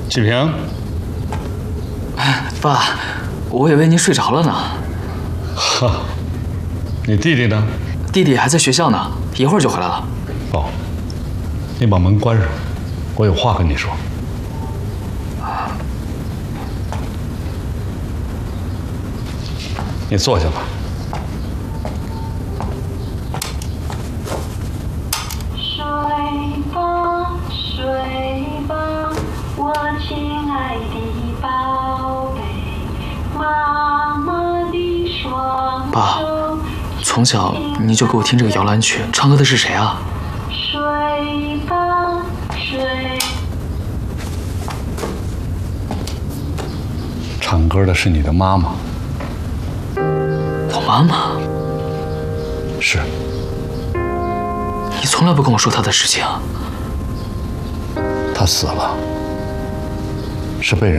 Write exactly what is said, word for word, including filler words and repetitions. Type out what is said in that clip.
启平， 爸，我以为您睡着了呢。 哈，你弟弟呢？ 弟弟还在学校呢，一会儿就回来了。 哦，你把门关上，我有话跟你说。你坐下吧。 睡吧，睡吧，我亲爱的宝贝，妈妈的双爸，从小你就给我听这个摇篮曲，唱歌的是谁啊？ 睡吧，睡。 唱歌的是你的妈妈。 我妈妈？ 是。 你从来不跟我说她的事情。 她死了，是被人。